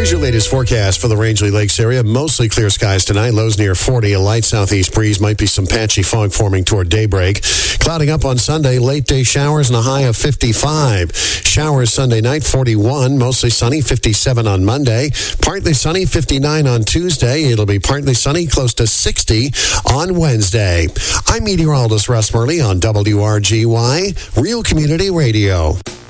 Here's your latest forecast for the Rangeley Lakes area. Mostly clear skies tonight. Lows near 40. A light southeast breeze. Might be some patchy fog forming toward daybreak. Clouding up on Sunday. Late day showers and a high of 55. Showers Sunday night, 41. Mostly sunny, 57 on Monday. Partly sunny, 59 on Tuesday. It'll be partly sunny, close to 60 on Wednesday. I'm meteorologist Russ Murley on WRGY, Real Community Radio.